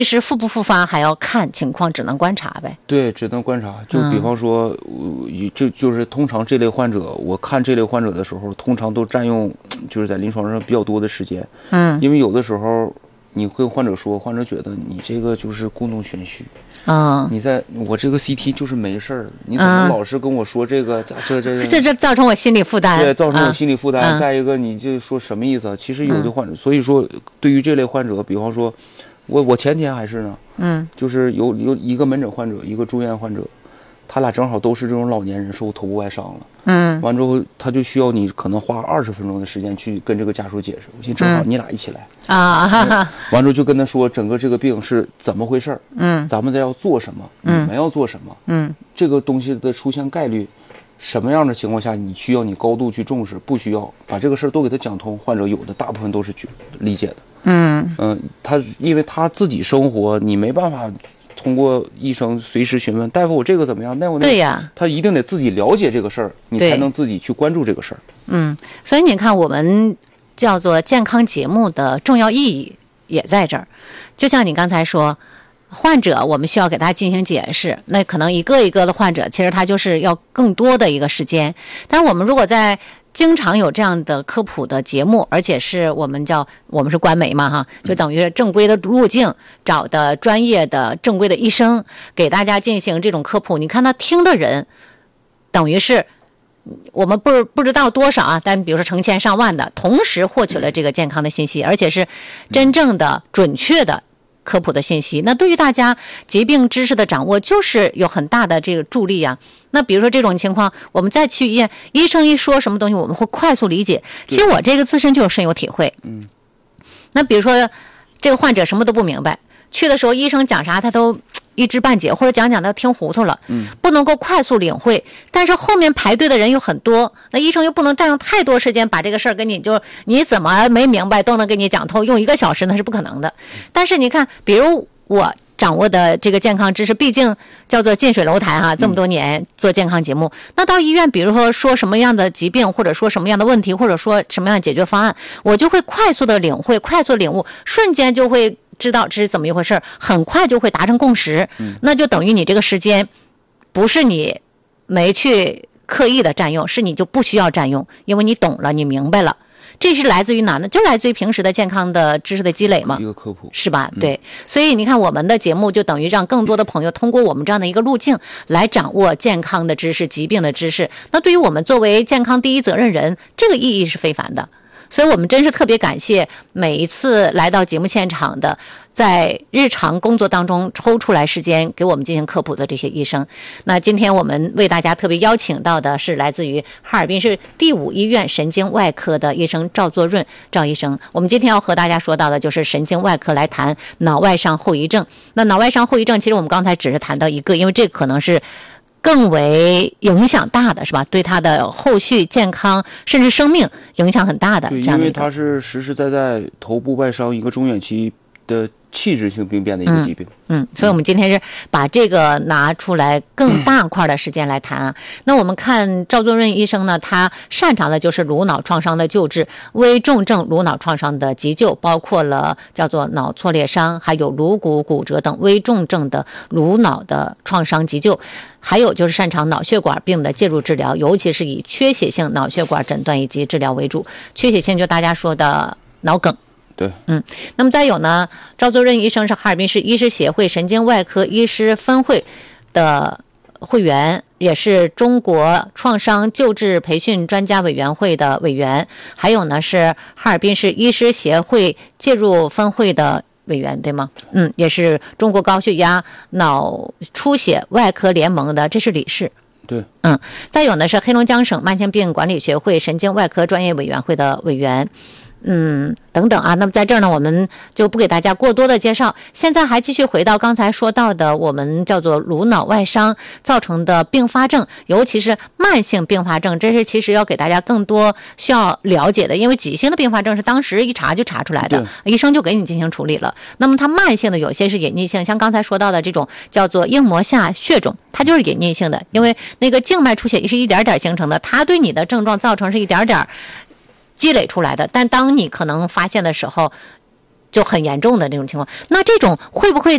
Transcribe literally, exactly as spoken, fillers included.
其实复不复发还要看情况，只能观察呗。 对，只能观察。就比方说，嗯、就就是通常这类患者，我看这类患者的时候，通常都占用就是在临床上比较多的时间。 嗯， 因为有的时候你会患者说，患者觉得你这个就是故弄玄虚。 嗯， 你在我这个 C T 就是没事儿，你怎么老是跟我说这个？嗯、这这这这造成我心理负担， 对，造成我心理负担。 嗯、 再一个，你就说什么意思啊？其实有的患者，嗯、所以说对于这类患者，比方说，我我前天还是呢， 嗯， 就是有有一个门诊患者，一个住院患者，他俩正好都是这种老年人，受头部外伤了。 嗯， 完之后他就需要你可能花二十分钟的时间去跟这个家属解释。我寻思正好你俩一起来、 嗯、啊，哈哈。 完之后就跟他说整个这个病是怎么回事， 嗯， 咱们在要做什么， 嗯， 你们要做什么， 嗯， 这个东西的出现概率，什么样的情况下你需要你高度去重视，不需要把这个事儿都给他讲通，患者有的大部分都是去理解的。 嗯嗯、呃，他因为他自己生活，你没办法。通过医生随时询问大夫，我这个怎么样？那我那对呀， 他一定得自己了解这个事儿，你才能自己去关注这个事儿。 嗯，所以你看，我们叫做健康节目的重要意义也在这儿。就像你刚才说，患者我们需要给他进行解释，那可能一个一个的患者，其实他就是要更多的一个时间。但是我们如果在经常有这样的科普的节目，而且是我们叫我们是官媒嘛哈，就等于是正规的路径，找的专业的正规的医生给大家进行这种科普。你看他听的人，等于是我们不不知道多少啊，但比如说成千上万的，同时获取了这个健康的信息，而且是真正的准确的科普的信息。那对于大家疾病知识的掌握，就是有很大的这个助力啊。那比如说这种情况，我们再去医院，医生一说什么东西，我们会快速理解。其实我这个自身就有深有体会。 嗯。 那比如说这个患者什么都不明白，去的时候医生讲啥他都一知半解，或者讲讲他听糊涂了， 嗯， 不能够快速领会。但是后面排队的人又很多，那医生又不能占用太多时间把这个事儿跟你就你怎么没明白都能给你讲透，用一个小时那是不可能的。但是你看，比如我掌握的这个健康知识，毕竟叫做近水楼台哈，这么多年做健康节目，嗯、那到医院，比如说说什么样的疾病，或者说什么样的问题，或者说什么样的解决方案，我就会快速的领会，快速领悟，瞬间就会知道这是怎么一回事，很快就会达成共识。 嗯、 那就等于你这个时间不是你没去刻意的占用，是你就不需要占用，因为你懂了，你明白了。这是来自于哪呢？就来自于平时的健康的知识的积累嘛， 一个科普是吧？对，所以你看我们的节目就等于让更多的朋友通过我们这样的一个路径来掌握健康的知识、疾病的知识。那对于我们作为健康第一责任人，这个意义是非凡的。所以我们真是特别感谢每一次来到节目现场的，在日常工作当中抽出来时间给我们进行科普的这些医生。那今天我们为大家特别邀请到的是来自于哈尔滨市第五医院神经外科的医生赵作润赵医生。我们今天要和大家说到的就是神经外科来谈脑外伤后遗症。那脑外伤后遗症其实我们刚才只是谈到一个，因为这可能是更为影响大的，是吧？对他的后续健康甚至生命影响很大的。 对， 这样的因为它是实实在在头部外伤一个中远期的器质性病变的一个疾病。 嗯，嗯所以我们今天是把这个拿出来更大块的时间来谈啊。嗯、那我们看赵作润医生呢，他擅长的就是颅脑创伤的救治，危重症颅脑创伤的急救，包括了叫做脑挫裂伤，还有颅骨骨折等危重症的颅脑的创伤急救。还有就是擅长脑血管病的介入治疗，尤其是以缺血性脑血管诊断以及治疗为主。缺血性就大家说的脑梗。 对， 嗯，那么再有呢，赵作润医生是哈尔滨市医师协会神经外科医师分会的会员，也是中国创伤救治培训专家委员会的委员，还有呢是哈尔滨市医师协会介入分会的委员，对吗？嗯，也是中国高血压脑出血外科联盟的，这是理事。 对， 嗯，再有呢是黑龙江省慢性病管理学会神经外科专业委员会的委员。嗯，等等啊，那么在这儿呢，我们就不给大家过多的介绍。现在还继续回到刚才说到的，我们叫做颅脑外伤造成的并发症，尤其是慢性并发症，这是其实要给大家更多需要了解的。因为急性的并发症是当时一查就查出来的，医生就给你进行处理了。那么它慢性的有些是隐匿性，像刚才说到的这种叫做硬膜下血肿，它就是隐匿性的，因为那个静脉出血是一点点形成的，它对你的症状造成是一点点积累出来的，但当你可能发现的时候， 就很严重的这种情况。那这种会不会